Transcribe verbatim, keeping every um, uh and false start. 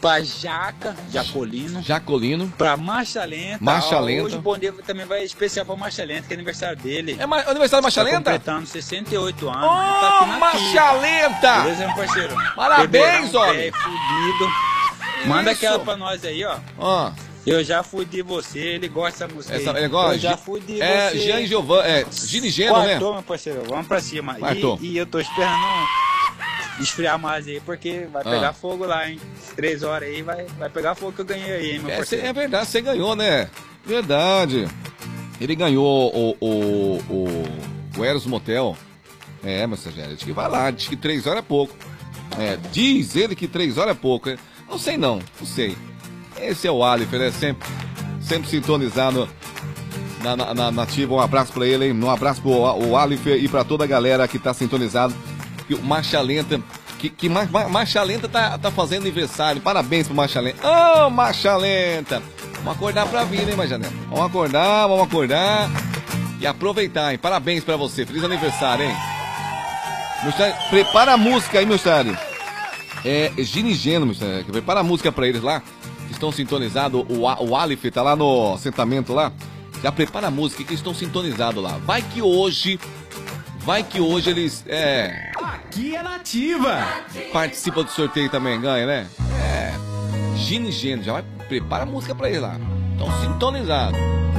pra Jaca, Jacolino. Jacolino. Pra Marcha Lenta. Marcha Ó, Lenta. hoje o Bom Dia também vai especial pra Marcha Lenta, que é aniversário dele. É ma- aniversário da Marcha Tá Lenta? completando sessenta e oito anos. Ô, tá aqui na Marcha pista. Lenta! Beleza, meu parceiro? Parabéns, Beberão, homem. velho, fudido. Manda Isso. aquela pra nós aí, ó. Ó, Eu já fui de você, ele gosta dessa música essa, aí. ele gosta? Eu já fui de É, você. Jean e Giovanni, é, Gino e Geno, né? Quartou, meu parceiro, vamos pra cima. Quartou. E, e eu tô esperando esfriar mais aí, porque vai pegar Ah. fogo lá, hein? Três horas aí, vai, vai pegar fogo que eu ganhei aí, hein, meu É, cê- parceiro. é verdade, você ganhou, né? Verdade. Ele ganhou o, o, o, o Eros Motel. É, mas gente, diz que vai lá, diz que três horas é pouco. É, diz ele que três horas é pouco. é. Não sei não, não sei. Esse é o Aleph, ele é sempre, sempre sintonizado na, na, na nativa. Um abraço pra ele, hein? Um abraço pro o Aleph e pra toda a galera que tá sintonizado. Que o Marcha Lenta, que, que Mar- Mar- Marcha Lenta tá, tá fazendo aniversário. Parabéns pro Marcha Lenta. Ô, Marcha Lenta! Vamos acordar pra vida, hein, Marcha Lenta? Vamos acordar, vamos acordar e aproveitar, hein? Parabéns pra você. Feliz aniversário, hein? Meu estádio, prepara a música aí, meu estádio. É Gino e Geno, meu estádio. Prepara a música pra eles lá. Que estão sintonizados. O, A- o Aleph tá lá no assentamento lá. Já prepara a música que estão sintonizados lá. Vai que hoje. Vai que hoje eles. É. Aqui é Nativa. Participa do sorteio também, ganha, né? É. Gino e Geno. Já vai. Prepara a música pra eles lá. Estão sintonizados.